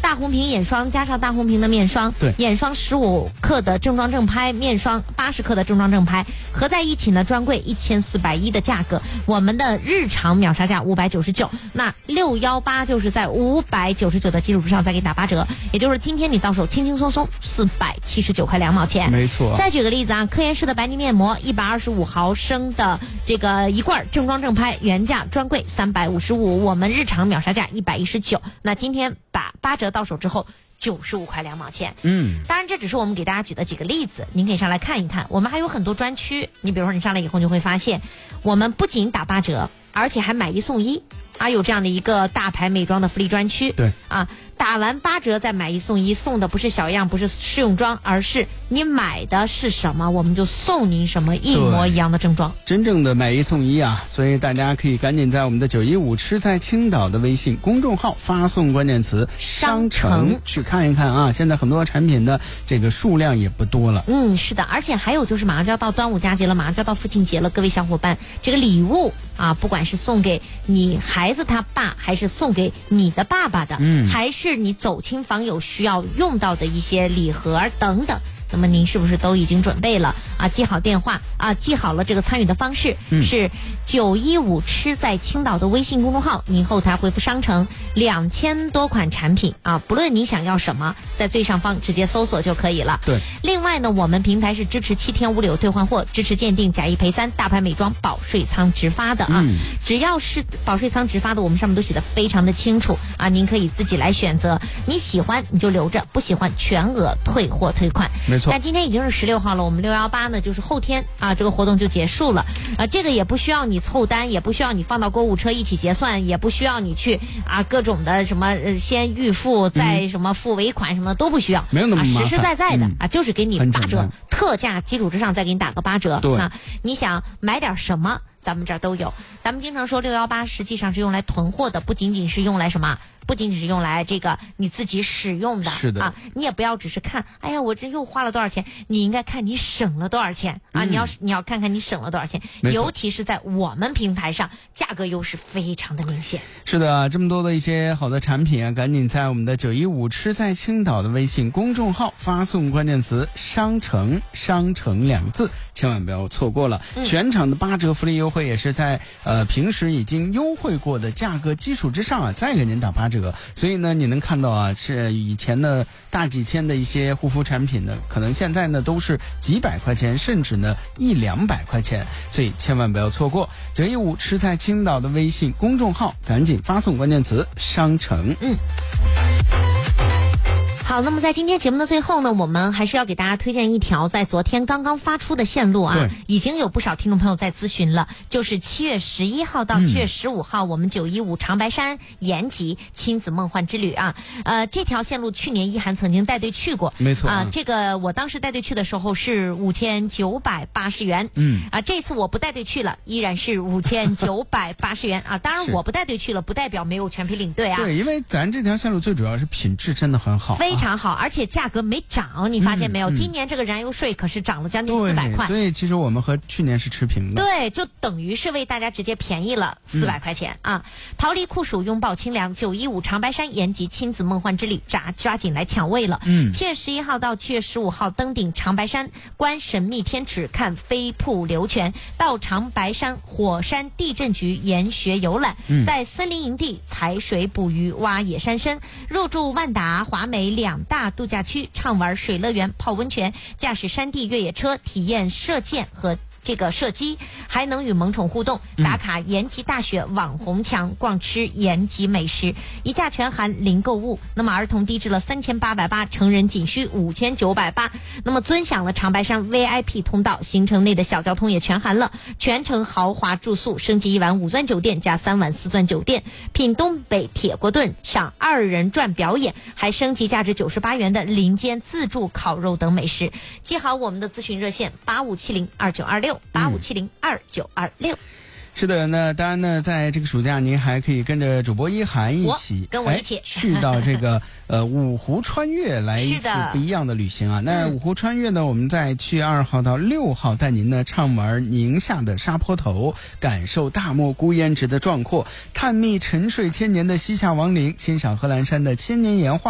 大红瓶眼霜加上大红瓶的面霜， 对， 眼霜15克的正装正拍，面霜80克的正装正拍，合在一起呢，专柜1410的价格，我们的日常秒杀价599，那618就是在599的基础之上再给你打8折，也就是今天你到手轻轻松松479块2毛钱。 没错。 再举个例子啊，科颜氏的白泥面膜125毫升的这个一罐正装正拍，原价专柜355，我们日常秒杀价119，那今天把8折到手之后95块2毛钱。当然这只是我们给大家举的几个例子，您可以上来看一看，我们还有很多专区，你比如说你上来以后就会发现，我们不仅打8折，而且还买1送1啊，有这样的一个大牌美妆的福利专区。 对啊，打完8折再买1送1，送的不是小样，不是试用装，而是你买的是什么，我们就送您什么，一模一样的正装， 真正的买1送1啊！所以大家可以赶紧在我们的915吃在青岛的微信公众号发送关键词商城去看一看啊！现在很多产品的这个数量也不多了。 是的，而且还有就是马上就要到端午佳节了，马上就要到父亲节了，各位小伙伴，这个礼物啊，不管是送给你孩子他爸，还是送给你的爸爸的，还是你走亲访友需要用到的一些礼盒等等，那么您是不是都已经准备了啊？记好电话啊，记好了这个参与的方式，是915吃在青岛的微信公众号，您后台回复商城，2000多款产品啊，不论您想要什么，在最上方直接搜索就可以了。 对。 另外呢，我们平台是支持7天无理由退换货，支持鉴定假1赔3，大牌美妆保税仓直发的啊。只要是保税仓直发的，我们上面都写的非常的清楚啊，您可以自己来选择，你喜欢你就留着，不喜欢全额退货退款。 没错。 但今天已经是16号了，我们618呢就是后天啊，这个活动就结束了。这个也不需要你凑单，也不需要你放到购物车一起结算，也不需要你去啊各种的什么先预付再什么付尾款什么都不需要， 没有那么麻烦， 实实在在的啊，就是给你8折，特价基础之上再给你打个8折。 对， 那你想买点什么，咱们这儿都有。咱们经常说618实际上是用来囤货的，不仅仅是用来什么，不仅仅是用来这个你自己使用的。 是的啊，你也不要只是看，哎呀，我这又花了多少钱，你应该看你省了多少钱啊！你要看看你省了多少钱，尤其是在我们平台上，价格优势非常的明显。 是的，这么多的一些好的产品啊，赶紧在我们的915吃在青岛的微信公众号发送关键词商城2个字，千万不要错过了。全场的8折福利优惠也是在平时已经优惠过的价格基础之上啊，再给您打8折。所以呢，你能看到啊，是以前的大几千的一些护肤产品呢，可能现在呢都是几百块钱，甚至呢100-200块钱，所以千万不要错过。915吃在青岛的微信公众号，赶紧发送关键词商城。 好，那么在今天节目的最后呢，我们还是要给大家推荐一条在昨天刚刚发出的线路啊，已经有不少听众朋友在咨询了，就是7月11号到7月15号，我们915长白山延吉亲子梦幻之旅啊，这条线路去年一涵曾经带队去过， 没错啊，这个我当时带队去的时候是5980元，这次我不带队去了，依然是5980元啊，当然我不带队去了，不代表没有全批领队啊， 对，因为咱这条线路最主要是品质真的很好， 非常好，而且价格没涨，你发现没有？今年这个燃油税可是涨了将近400块， 所以其实我们和去年是持平的。 对，就等于是为大家直接便宜了400块钱啊！逃离酷暑，拥抱清凉，915长白山延吉亲子梦幻之旅，抓紧来抢位了。7月11号到7月15号，登顶长白山，观神秘天池，看飞瀑流泉，到长白山火山地震局研学游览，在森林营地采水捕鱼挖野山参，入住万达华美2大度假区，畅玩水乐园、泡温泉，驾驶山地越野车，体验射箭和这个射击，还能与萌宠互动，打卡延吉大雪网红墙，逛吃延吉美食，一价全含零购物。那么儿童低至了3880，成人仅需5980。那么尊享了长白山 VIP 通道，行程内的小交通也全含了，全程豪华住宿，升级1晚5钻酒店加3晚4钻酒店，品东北铁锅炖，赏2人转表演，还升级价值98元的林间自助烤肉等美食。记好我们的咨询热线8570292685702926。 是的，那当然呢，在这个暑假您还可以跟着主播一涵一起， 跟我一起去到这个五湖穿越来一次不一样的旅行啊。那五湖穿越呢，我们在7月2号到6号带您呢畅玩宁夏的沙坡头，感受大漠孤烟直的壮阔，探秘沉睡千年的西夏王陵，欣赏贺兰山的千年岩画。